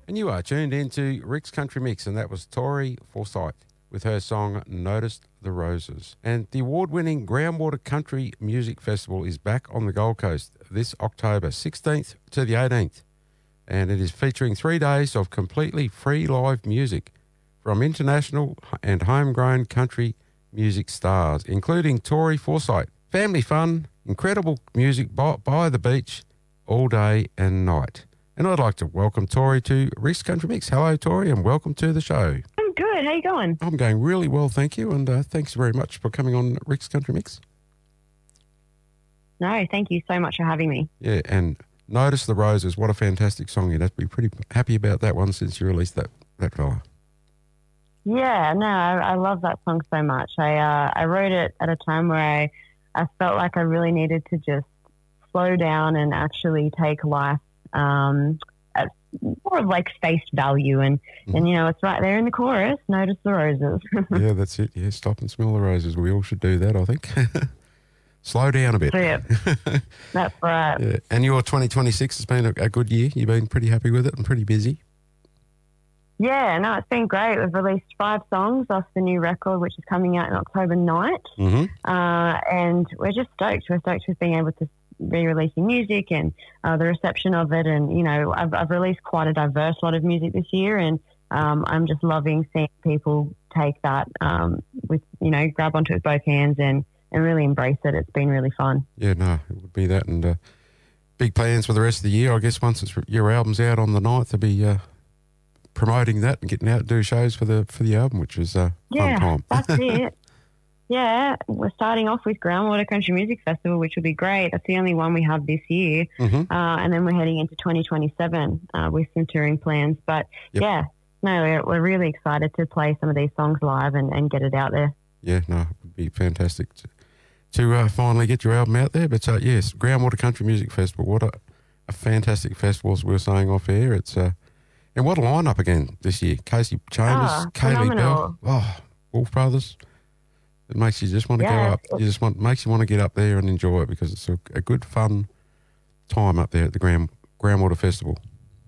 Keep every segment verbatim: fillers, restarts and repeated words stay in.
And you are tuned into Rick's Country Mix, and that was Tori Forsyth with her song Noticed the Roses. And the award-winning Groundwater Country Music Festival is back on the Gold Coast this October sixteenth to the eighteenth. And it is featuring three days of completely free live music from international and homegrown country music stars, including Tori Forsyth. Family fun, incredible music by, by the beach all day and night. And I'd like to welcome Tori to Rick's Country Mix. Hello, Tori, and welcome to the show. I'm good. How you going? I'm going really well, thank you, and uh, thanks very much for coming on Rick's Country Mix. No, thank you so much for having me. Yeah, and Notice the Roses, what a fantastic song. You'd have to be pretty happy about that one since you released that, that fella. Yeah, no, I, I love that song so much. I uh, I wrote it at a time where I, I felt like I really needed to just slow down and actually take life um, at more of like face value. And, mm. and, you know, it's right there in the chorus, Notice the Roses. Yeah, that's it. Yeah, stop and smell the roses. We all should do that, I think. Slow down a bit. Yeah, that's right. Yeah. And your twenty twenty-six has been a, a good year. You've been pretty happy with it and pretty busy. Yeah, no, it's been great. We've released five songs off the new record, which is coming out on October ninth. Mm-hmm. Uh, and we're just stoked. We're stoked with being able to be releasing music and uh, the reception of it. And, you know, I've, I've released quite a diverse lot of music this year, and um, I'm just loving seeing people take that um, with, you know, grab onto it with both hands and, and really embrace it. It's been really fun. Yeah, no, it would be that. And uh, big plans for the rest of the year. I guess once it's, your album's out on the ninth, to be uh, promoting that and getting out to do shows for the for the album, which is uh, yeah, fun time. That's it. Yeah, we're starting off with Groundwater Country Music Festival, which will be great. That's the only one we have this year. Mm-hmm. Uh, and then we're heading into twenty twenty-seven uh, with some touring plans. But, yep. yeah, no, we're, we're really excited to play some of these songs live and, and get it out there. Yeah, no, it would be fantastic to, to uh, finally get your album out there. But, uh, yes, Groundwater Country Music Festival, what a, a fantastic festival, as we were saying off air. It's uh, and what a lineup again this year. Casey Chambers, oh, Kaylee Bell, oh, Wolf Brothers. It makes you just want to yeah, go up. You just want makes you want to get up there and enjoy it, because it's a, a good, fun time up there at the Ground, Groundwater Festival.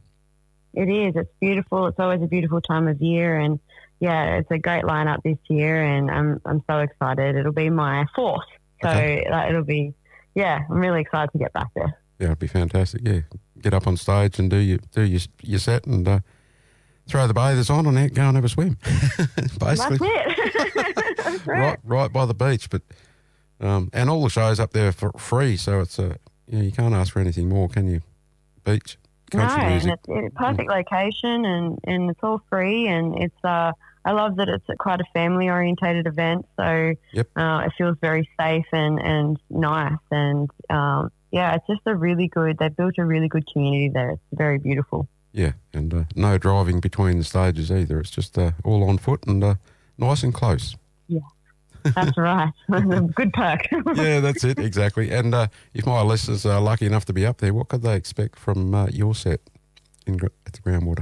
It is. It's beautiful. It's always a beautiful time of year, and yeah, it's a great lineup this year, and I'm I'm so excited. It'll be my fourth, so okay. uh, it'll be yeah. I'm really excited to get back there. Yeah, it'd be fantastic. Yeah, get up on stage and do your do your your set and uh, throw the bathers on and out, go and have a swim. Basically, that's it. That's right. right, right by the beach. But um, and all the shows up there for free, so it's a you know, you can't ask for anything more, can you? Beach, country no, music, and it's, it's a perfect location, and, and it's all free, and it's uh I love that it's quite a family orientated event, so yep. uh, it feels very safe and and nice, and um, yeah, it's just a really good. They built a really good community there. It's very beautiful. Yeah, and uh, no driving between the stages either. It's just uh, all on foot and uh, nice and close. Yeah, that's right. Good perk. Yeah, that's it, exactly. And uh, if my listeners are lucky enough to be up there, what could they expect from uh, your set in, at the Groundwater?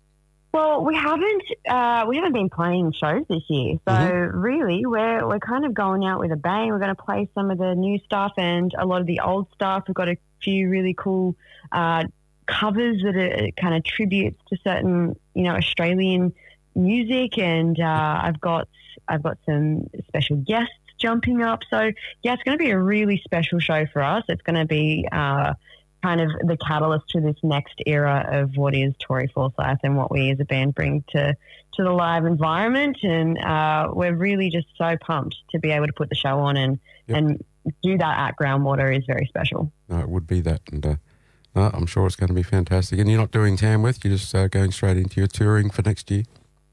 Well, we haven't uh, we haven't been playing shows this year, so mm-hmm. really we're we're kind of going out with a bang. We're going to play some of the new stuff and a lot of the old stuff. We've got a few really cool uh, covers that are kind of tributes to certain, you know, Australian music, and uh, I've got I've got some special guests jumping up. So yeah, it's going to be a really special show for us. It's going to be uh, kind of the catalyst to this next era of what is Tori Forsyth and what we as a band bring to to the live environment. And uh, we're really just so pumped to be able to put the show on and yep. and do that at Groundwater is very special. No, it would be that, and uh, no, I'm sure it's going to be fantastic. And you're not doing Tamworth; you're just uh, going straight into your touring for next year.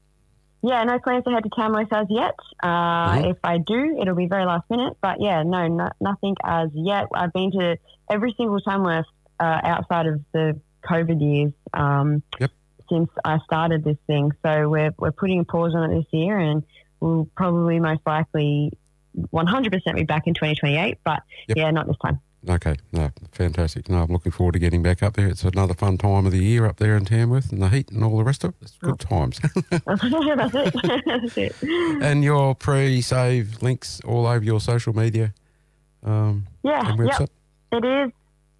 Yeah, no plans to head to Tamworth as yet. Uh, mm-hmm. If I do, it'll be very last minute. But yeah, no, no nothing as yet. I've been to every single Tamworth uh, outside of the COVID years um, yep. since I started this thing. So we're we're putting a pause on it this year, and we'll probably most likely one hundred percent be back in twenty twenty-eight. But yep. yeah, not this time. Okay, no, fantastic. No, I'm looking forward to getting back up there. It's another fun time of the year up there in Tamworth, and the heat and all the rest of it. It's good times. That's it. That's it. And your pre-save links all over your social media. Um, yeah, and website. Yep. It is.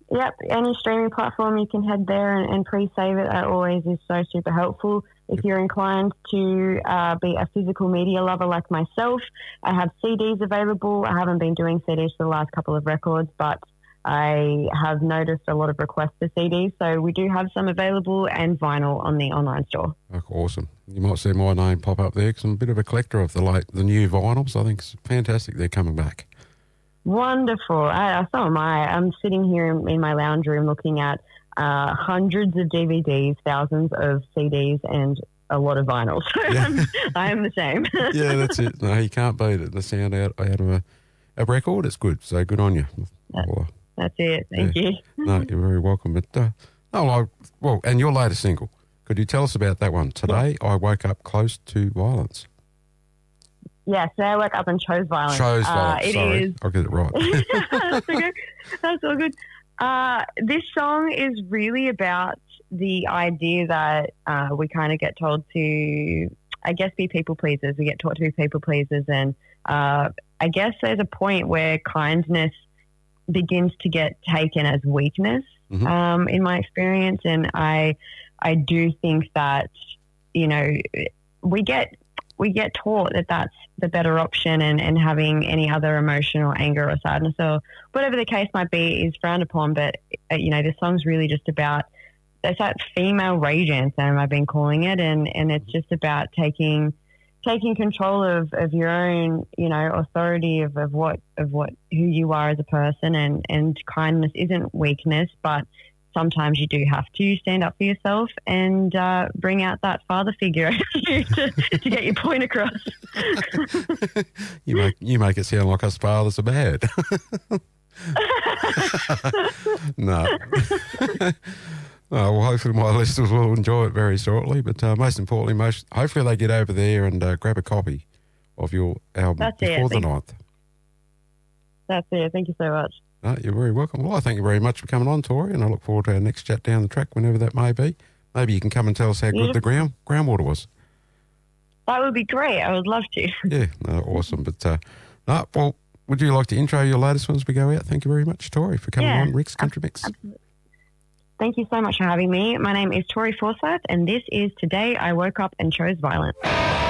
Yep, any streaming platform, you can head there and, and pre-save it. That always is so super helpful. If you're inclined to uh, be a physical media lover like myself, I have C Ds available. I haven't been doing C Ds for the last couple of records, but I have noticed a lot of requests for C Ds, so we do have some available, and vinyl on the online store. Oh, awesome. You might see my name pop up there because I'm a bit of a collector of the late, the new vinyls. I think it's fantastic they're coming back. Wonderful. I, so am I. I'm sitting here in, in my lounge room looking at uh, hundreds of D V Ds, thousands of C Ds, and a lot of vinyl. So Yeah. I'm, I am the same. Yeah, that's it. No, you can't beat it. The sound out, out of a, a record, it's good. So good on you. Well, uh, That's it. Thank yeah. you. No, you're very welcome. But, uh, oh, I, well, and your latest single, could you tell us about that one? Today, I woke up close to violence. Yeah, today I woke up and chose violence. Chose Uh, violence. it Sorry, is- I'll get it right. That's okay. That's all good. Uh, this song is really about the idea that uh, we kind of get told to, I guess, be people pleasers. We get taught to be people pleasers, and uh, I guess there's a point where kindness begins to get taken as weakness, Mhm. um, in my experience, and I, I do think that, you know, we get we get taught that that's the better option, and, and having any other emotion or anger or sadness or whatever the case might be is frowned upon. But, uh, you know, this song's really just about, it's that female rage anthem, I've been calling it, and, and it's just about taking taking control of, of your own, you know, authority of, of what of what who you are as a person, and, and kindness isn't weakness, but sometimes you do have to stand up for yourself and uh, bring out that father figure to, to get your point across. you make you make it sound like us fathers are bad. No. Oh, well, hopefully my listeners will enjoy it very shortly. But uh, most importantly, most hopefully they get over there and uh, grab a copy of your album That's it. before the Thank- ninth. That's it. Thank you so much. No, you're very welcome. Well, I thank you very much for coming on, Tori, and I look forward to our next chat down the track, whenever that may be. Maybe you can come and tell us how good the ground groundwater was. That would be great. I would love to. Yeah, no, awesome. But, uh, no, well, would you like to intro your latest ones as we go out? Thank you very much, Tori, for coming Yeah, on Rick's Country Mix. Thank you so much for having me. My name is Tori Forsyth, and this is Today I Woke Up and Chose Violence.